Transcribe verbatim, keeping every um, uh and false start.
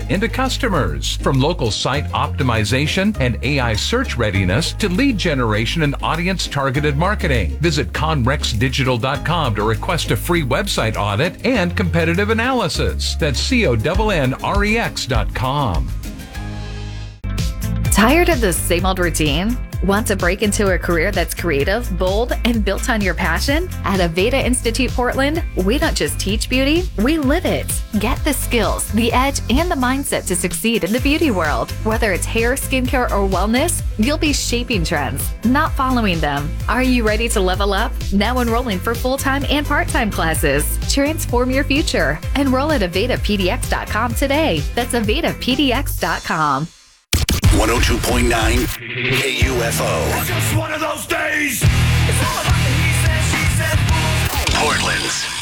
into customers. From local site optimization and A I search readiness to lead generation and audience-targeted marketing. Visit conrex digital dot com to request a free website audit and competitive analysis. That's C O N N R E X dot com. Tired of the same old routine? Want to break into a career that's creative, bold, and built on your passion? At Aveda Institute Portland, we don't just teach beauty, we live it. Get the skills, the edge, and the mindset to succeed in the beauty world. Whether it's hair, skincare, or wellness, you'll be shaping trends, not following them. Are you ready to level up? Now enrolling for full-time and part-time classes. Transform your future. Enroll at Aveda P D X dot com today. That's Aveda P D X dot com. one oh two point nine K U F O. It's just one of those days. Portland's